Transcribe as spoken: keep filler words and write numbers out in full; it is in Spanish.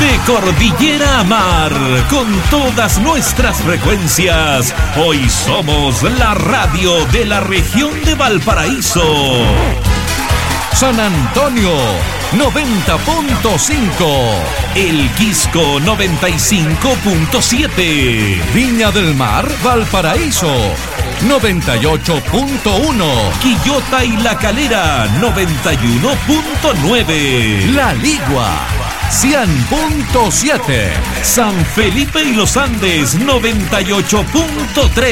De cordillera a mar, con todas nuestras frecuencias, hoy somos la radio de la región de Valparaíso. San Antonio, noventa punto cinco. El Quisco, noventa y cinco punto siete. Viña del Mar, Valparaíso, noventa y ocho punto uno. Quillota y La Calera, noventa y uno punto nueve. La Ligua, cien punto siete. San Felipe y Los Andes, noventa y ocho punto tres.